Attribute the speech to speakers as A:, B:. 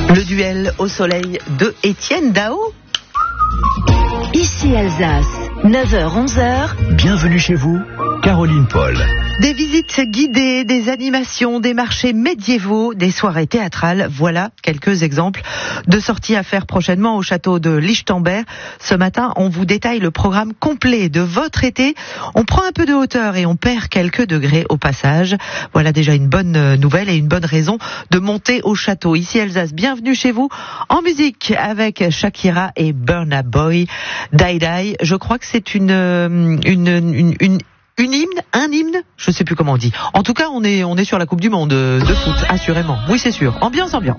A: Le duel au soleil de Étienne Dao.
B: Ici Alsace, 9h-11h.
C: Bienvenue chez vous, Caroline Paul.
A: Des visites guidées, des animations, des marchés médiévaux, des soirées théâtrales. Voilà quelques exemples de sorties à faire prochainement au château de Lichtenberg. Ce matin, on vous détaille le programme complet de votre été. On prend un peu de hauteur et on perd quelques degrés au passage. Voilà déjà une bonne nouvelle et une bonne raison de monter au château. Ici Alsace, bienvenue chez vous. En musique avec Shakira et Burna Boy. Die Die. Je crois que c'est une hymne, un hymne, je sais plus comment on dit. En tout cas, on est sur la Coupe du Monde de foot, assurément. Oui, c'est sûr. Ambiance.